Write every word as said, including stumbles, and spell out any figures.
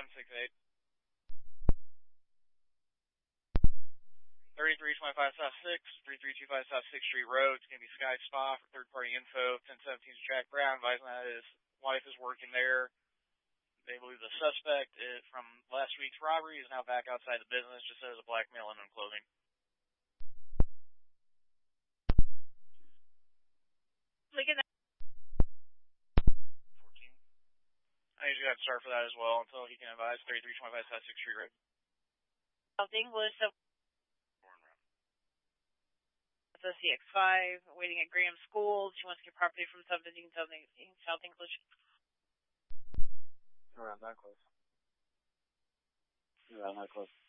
seven six eight. thirty-three twenty-five South six, thirty-three twenty-five South sixth Street Road. It's going to be Sky Spa for third-party info. ten seventeen is Jack Brown, advising that his wife is working there. They believe the suspect is from last week's robbery is now back outside the business, just as a blackmail and unclothing. Look at that. fourteen. I usually have to start for that as well until he can advise. thirty-three twenty-five South sixth Street Road. South English, S C X five, waiting at Graham School. She wants to get property from seven fifteen South English. Around that close. Around that close.